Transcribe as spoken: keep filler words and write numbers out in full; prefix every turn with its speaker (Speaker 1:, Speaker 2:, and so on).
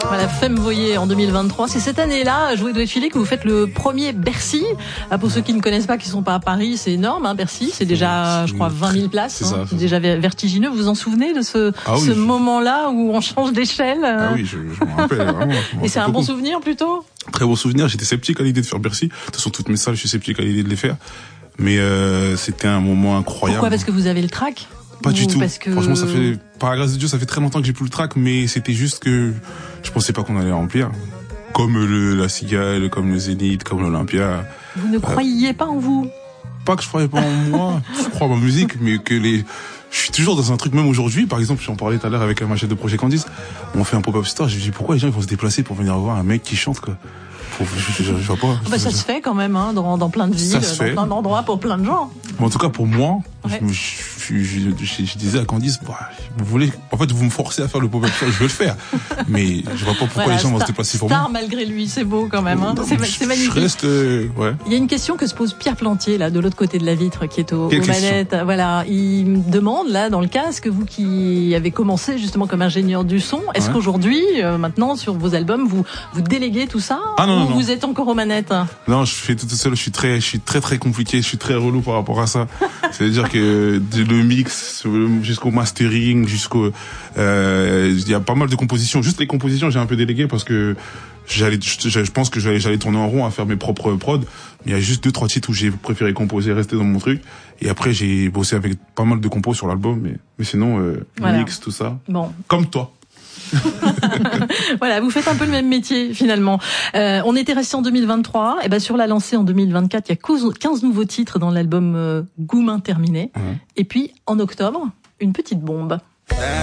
Speaker 1: Voilà, Femme Voyer en deux mille vingt-trois. C'est cette année-là, Jouer doit filer, que vous faites le premier Bercy. Pour ceux qui ne connaissent pas, qui ne sont pas à Paris, c'est énorme, hein, Bercy. C'est déjà, je crois, vingt mille places. C'est, hein. ça, c'est déjà vertigineux. Vous vous en souvenez de ce, ah oui, ce je... moment-là où on change d'échelle?
Speaker 2: Ah oui, je, je me rappelle vraiment.
Speaker 1: Et c'est un bon souvenir plutôt?
Speaker 2: Très bon souvenir. J'étais sceptique à l'idée de faire Bercy. De toute façon, toutes mes salles, je suis sceptique à l'idée de les faire. Mais euh, c'était un moment incroyable.
Speaker 1: Pourquoi? Parce que vous avez le trac?
Speaker 2: Pas du tout.
Speaker 1: Parce que...
Speaker 2: Franchement, ça fait, par la grâce de Dieu, ça fait très longtemps que j'ai plus le trac, mais c'était juste que je pensais pas qu'on allait remplir. Comme le, la Cigale, comme le Zénith, comme l'Olympia.
Speaker 1: Vous ne croyiez euh, pas en vous?
Speaker 2: Pas que je croyais pas en moi. Je crois en ma musique, mais que les, je suis toujours dans un truc, même aujourd'hui. Par exemple, j'en parlais tout à l'heure avec un chef de projet Candice. On fait un pop-up store. Je me dis, pourquoi les gens, ils vont se déplacer pour venir voir un mec qui chante, quoi? Je, je, je vois pas.
Speaker 1: Bah, ça se fait quand même, hein, dans, dans plein de villes, dans plein d'endroits pour plein de gens.
Speaker 2: Mais en tout cas, pour moi, ouais. je, je, je, je, je disais à Candice, bah, vous voulez, en fait, vous me forcez à faire le pop-up store, je veux le faire. Mais je vois pas pourquoi voilà, les gens star, vont se déplacer pour
Speaker 1: star
Speaker 2: moi.
Speaker 1: malgré lui, c'est beau quand même, hein.
Speaker 2: Non,
Speaker 1: c'est,
Speaker 2: je,
Speaker 1: c'est magnifique.
Speaker 2: Je reste, euh, ouais.
Speaker 1: Il y a une question que se pose Pierre Plantier, là, de l'autre côté de la vitre, qui est au, aux manettes. Voilà. Il me demande, là, dans le casque, vous qui avez commencé justement comme ingénieur du son, est-ce ouais. qu'aujourd'hui, euh, maintenant, sur vos albums, vous, vous déléguez tout ça?
Speaker 2: Ah non,
Speaker 1: ou
Speaker 2: non, non.
Speaker 1: vous êtes encore aux manettes?
Speaker 2: Non, je fais tout seul. Je suis très, je suis très très compliqué. Je suis très relou par rapport à ça. C'est-à-dire que le mix jusqu'au mastering, jusqu'au, euh, il y a pas mal de compositions. Juste les compositions, j'ai un peu délégué parce que j'allais, je, je pense que j'allais, j'allais tourner en rond à faire mes propres prods. Il y a juste deux trois titres où j'ai préféré composer, rester dans mon truc. Et après, j'ai bossé avec pas mal de compos sur l'album. Mais, mais sinon, euh, voilà. Mix, tout ça.
Speaker 1: Bon.
Speaker 2: Comme toi.
Speaker 1: Voilà, vous faites un peu le même métier finalement. Euh, on était resté en deux mille vingt-trois, et ben sur la lancée en deux mille vingt-quatre, il y a quinze nouveaux titres dans l'album euh, Goumin terminé. Mmh. Et puis en octobre, une petite bombe.